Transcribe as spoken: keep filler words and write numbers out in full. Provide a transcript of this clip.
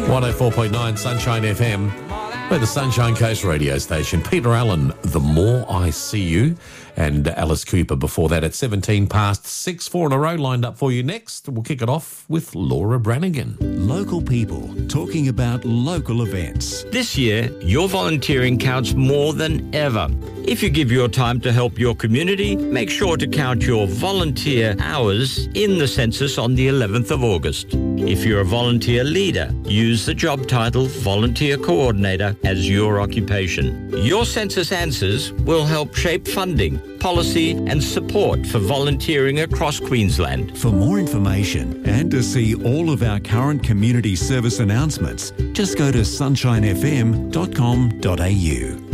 one oh four point nine Sunshine F M. We're the Sunshine Coast radio station. Peter Allen, The More I See You, and Alice Cooper before that at seventeen past six. Four in a row lined up for you next. We'll kick it off with Laura Brannigan. Local people talking about local events. This year, your volunteering counts more than ever. If you give your time to help your community, make sure to count your volunteer hours in the census on the eleventh of August. If you're a volunteer leader, use the job title Volunteer Coordinator as your occupation. Your census answers will help shape funding, policy and support for volunteering across Queensland. For more information and to see all of our current community service announcements, just go to sunshine f m dot com dot a u.